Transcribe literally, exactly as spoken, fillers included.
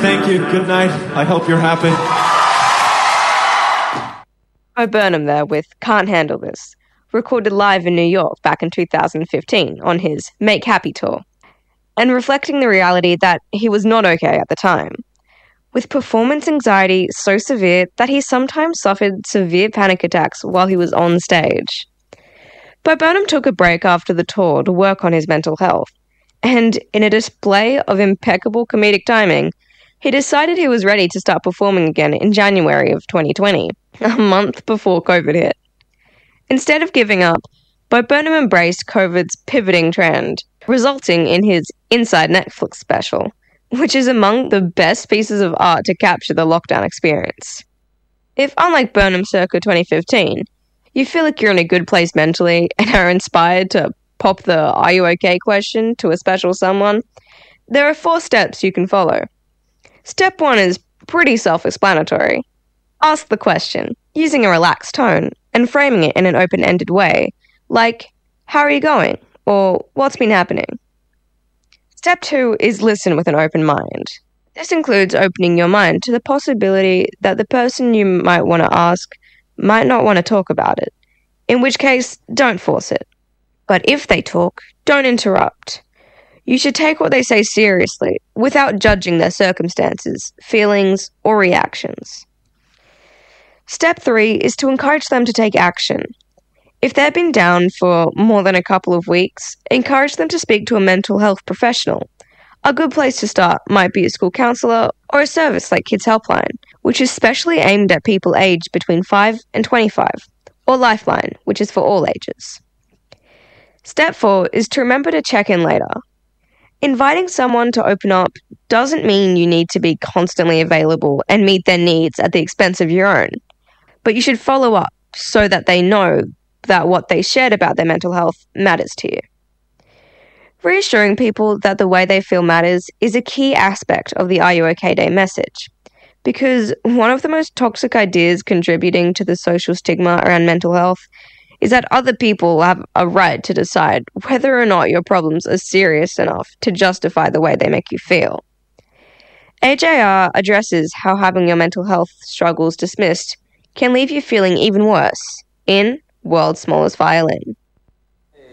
thank you. Good night. I hope you're happy. Bo Burnham there with Can't Handle This, recorded live in New York back in two thousand fifteen on his Make Happy tour, and reflecting the reality that he was not okay at the time, with performance anxiety so severe that he sometimes suffered severe panic attacks while he was on stage. Bo Burnham took a break after the tour to work on his mental health, and in a display of impeccable comedic timing, he decided he was ready to start performing again in January of twenty twenty, a month before COVID hit. Instead of giving up, Bo Burnham embraced COVID's pivoting trend, resulting in his Inside Netflix special, which is among the best pieces of art to capture the lockdown experience. If, unlike Burnham circa twenty fifteen, you feel like you're in a good place mentally and are inspired to pop the "Are you okay?" question to a special someone, there are four steps you can follow. Step one is pretty self-explanatory. Ask the question, using a relaxed tone, and framing it in an open-ended way, like, "How are you going?" or "What's been happening?" Step two is listen with an open mind. This includes opening your mind to the possibility that the person you might want to ask might not want to talk about it, in which case, don't force it. But if they talk, don't interrupt. You should take what they say seriously, without judging their circumstances, feelings, or reactions. Step three is to encourage them to take action. If they've been down for more than a couple of weeks, encourage them to speak to a mental health professional. A good place to start might be a school counsellor or a service like Kids Helpline, which is specially aimed at people aged between five and twenty-five, or Lifeline, which is for all ages. Step four is to remember to check in later. Inviting someone to open up doesn't mean you need to be constantly available and meet their needs at the expense of your own, but you should follow up so that they know that what they shared about their mental health matters to you. Reassuring people that the way they feel matters is a key aspect of the Are You OK Day message, because one of the most toxic ideas contributing to the social stigma around mental health is that other people have a right to decide whether or not your problems are serious enough to justify the way they make you feel. A J R addresses how having your mental health struggles dismissed can leave you feeling even worse in World's Smallest Violin.